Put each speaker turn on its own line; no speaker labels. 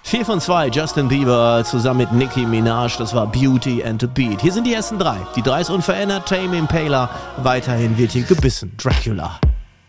4 von 2, Justin Bieber zusammen mit Nicki Minaj, das war Beauty and the Beat. Hier sind die ersten 3. Die 3 ist unverändert, Tame Impala, weiterhin wird hier gebissen, Dracula.